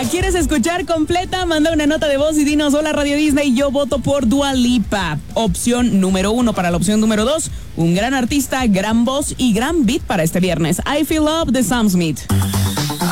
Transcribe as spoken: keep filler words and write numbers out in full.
quieres escuchar completa, manda una nota de voz y dinos: hola Radio Disney, yo voto por Dua Lipa. Opción número uno. Para la opción número dos, un gran artista, gran voz y gran beat para este viernes. I Feel Love de Sam Smith.